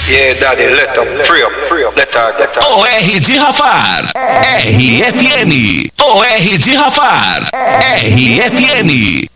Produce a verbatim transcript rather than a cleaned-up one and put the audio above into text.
Yeah, daddy, let them free up, free up, let her get her. O R de Rafar, R F M. O R de Rafar, R F M.